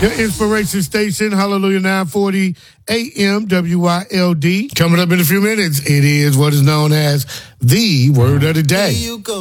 Your inspiration station, Hallelujah 940 AM WYLD. Coming up in a few minutes, it is what is known as the Word of the Day.